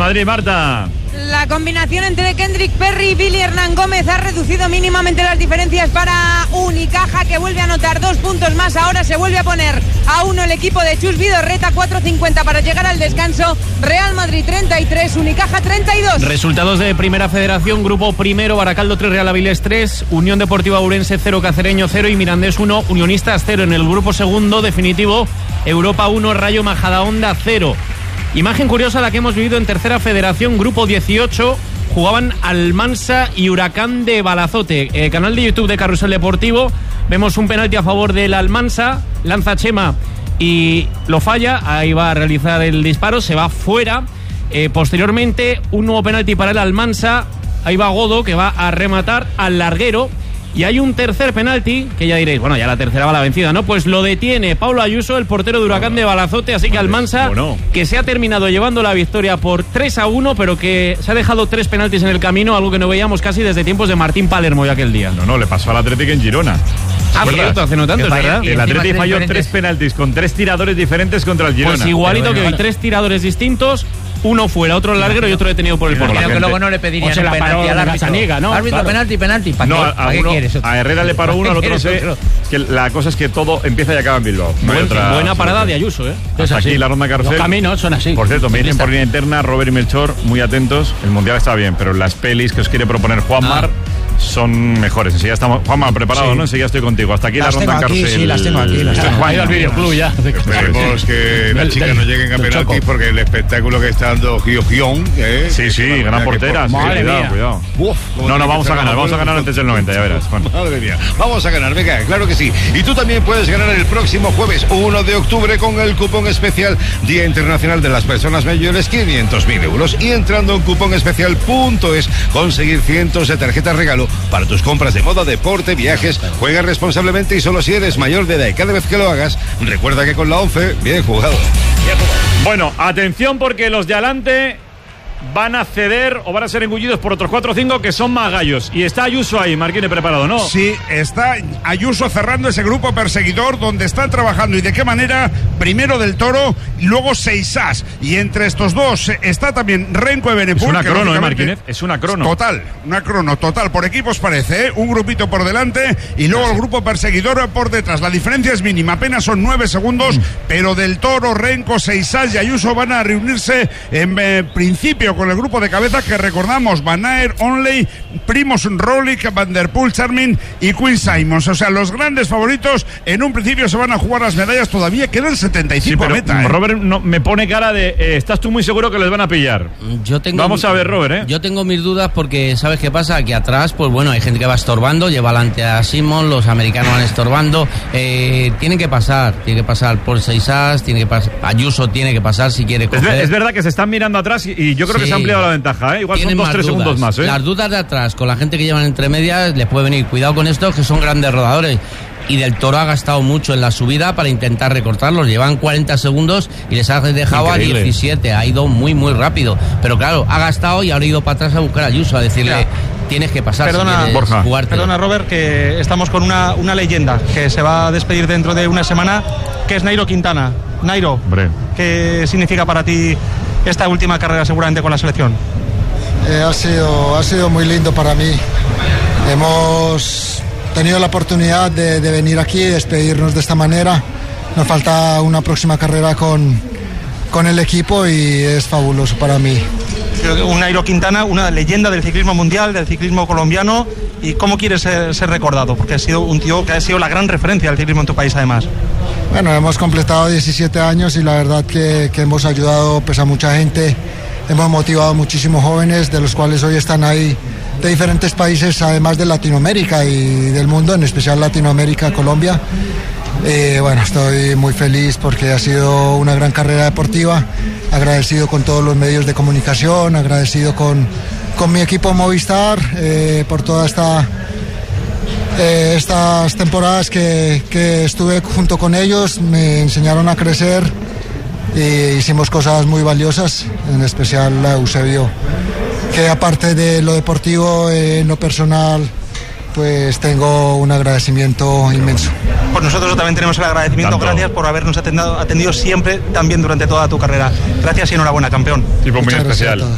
Madrid, Marta. La combinación entre Kendrick Perry y Billy Hernán Gómez ha reducido mínimamente las diferencias para Unicaja, que vuelve a anotar 2 puntos más. Ahora se vuelve a poner a 1 el equipo de Chus Vidorreta, 4:50 para llegar al descanso. Real Madrid 33, Unicaja 32. Resultados de Primera Federación: Grupo primero, Baracaldo 3, Real Avilés 3, Unión Deportiva Ourense 0, Cacereño 0 y Mirandés 1, Unionistas 0. En el grupo segundo definitivo, Europa 1, Rayo Majadahonda 0. Imagen curiosa la que hemos vivido en Tercera Federación, Grupo 18, jugaban Almansa y Huracán de Balazote. Canal de YouTube de Carrusel Deportivo, vemos un penalti a favor del Almansa, lanza Chema y lo falla, ahí va a realizar el disparo, se va fuera. Posteriormente, un nuevo penalti para el Almansa, ahí va Godo, que va a rematar al larguero. Y hay un tercer penalti, que ya diréis, bueno, ya la tercera va la vencida, ¿no? Pues lo detiene Pablo Ayuso, el portero de Huracán de Balazote, así que Almansa, que se ha terminado llevando la victoria por 3-1, pero que se ha dejado 3 penaltis en el camino, algo que no veíamos casi desde tiempos de Martín Palermo ya aquel día. No, le pasó al Atlético en Girona. Cierto, hace no tanto, es verdad. El Atlético falló 3 penaltis con 3 tiradores diferentes contra el Girona. Pues igualito que hoy, 3 tiradores distintos, uno fuera, otro larguero y otro detenido por el portero. Creo que luego no le pedirían el penalti al árbitro. ¿no? Árbitro, claro. penalti. ¿Para qué quieres? A Herrera le paró uno, al otro no sé. Que la cosa es que todo empieza y acaba en Bilbao. Buena parada de Ayuso, ¿eh? Hasta aquí la ronda Carrusel. Los caminos son así. Por cierto, me dicen por línea interna, Robert y Melchor, muy atentos. El Mundial está bien, pero las pelis que os quiere proponer Juanmar son mejores. Enseguida estamos, Juanma, preparado, ¿no? Enseguida estoy contigo. Hasta aquí la ronda Carrusel. Sí, las tengo aquí. Ha ido al videoclub ya. Esperemos que las chicas no lleguen a penaltis, porque el espectáculo que está dando Gio Gion. Sí, gran portera. Madre mía. Cuidado. No, vamos a ganar antes del 90, ya verás. Bueno. Madre mía, vamos a ganar, venga, claro que sí. Y tú también puedes ganar el próximo jueves 1 de octubre con el cupón especial Día Internacional de las Personas Mayores, 500.000 euros. Y entrando en cuponespecial.es, conseguir cientos de tarjetas regalo para tus compras de moda, deporte, viajes. Juega responsablemente y solo si eres mayor de edad. Y cada vez que lo hagas, recuerda que con la 11, bien jugado. Bueno, atención, porque los de adelante van a ceder o van a ser engullidos por otros 4 o 5 que son más gallos. Y está Ayuso ahí, Marquine, preparado, ¿no? Sí, está Ayuso cerrando ese grupo perseguidor donde están trabajando. ¿Y de qué manera? Primero Del Toro y luego Seisás. Y entre estos dos está también Renko Ebenepul. Es una crono, Marquínez. Es una crono. Total, una crono total. Por equipos parece, ¿eh? Un grupito por delante y luego el grupo perseguidor por detrás. La diferencia es mínima, apenas son 9 segundos, pero Del Toro, Renko, Seisás y Ayuso van a reunirse en principio con el grupo de cabeza que recordamos: Van Aert, Onley, Primoz Roglic, Van der Poel, Charmin y Quinn Simmons. O sea, los grandes favoritos en un principio se van a jugar las medallas. Todavía quedan 75 pero meta. Robert me pone cara de ¿estás tú muy seguro que les van a pillar? Vamos a ver, Robert, Yo tengo mis dudas porque ¿sabes qué pasa? Aquí atrás, pues bueno, hay gente que va estorbando, lleva adelante a Simon, los americanos van estorbando. Tienen que pasar por Seisás, tiene que pasar, Ayuso tiene que pasar si quiere coger. Es verdad que se están mirando atrás y yo creo que se ha ampliado la ventaja, Igual son 2-3 segundos más, Las dudas de atrás, con la gente que llevan entre medias, les puede venir. Cuidado con estos, que son grandes rodadores. Y Del Toro ha gastado mucho en la subida para intentar recortarlos. Llevan 40 segundos y les ha dejado a 17. Ha ido muy, muy rápido. Pero claro, ha gastado y ahora ha ido para atrás a buscar a Ayuso, a decirle: tienes que pasar. Perdona, Borja. Perdona, Robert, que estamos con una leyenda que se va a despedir dentro de una semana, que es Nairo Quintana. Nairo, hombre, ¿qué significa para ti esta última carrera seguramente con la selección? Ha sido muy lindo para mí. Hemos tenido la oportunidad de venir aquí y despedirnos de esta manera. Nos falta una próxima carrera con el equipo y es fabuloso para mí. Un Nairo Quintana, una leyenda del ciclismo mundial, del ciclismo colombiano. ¿Y cómo quieres ser recordado? Porque ha sido un tío que ha sido la gran referencia del ciclismo en tu país, además. Bueno, hemos completado 17 años y la verdad que hemos ayudado pues, a mucha gente. Hemos motivado a muchísimos jóvenes, de los cuales hoy están ahí de diferentes países, además de Latinoamérica y del mundo, en especial Latinoamérica, Colombia. Bueno, estoy muy feliz porque ha sido una gran carrera deportiva, agradecido con todos los medios de comunicación, agradecido con mi equipo Movistar por todas estas temporadas que estuve junto con ellos, me enseñaron a crecer y hicimos cosas muy valiosas, en especial a Eusebio, que aparte de lo deportivo, en lo personal, pues tengo un agradecimiento inmenso. Pues nosotros también tenemos el agradecimiento. Gracias por habernos atendido siempre, también durante toda tu carrera. Gracias y enhorabuena, campeón. Tipo muy especial.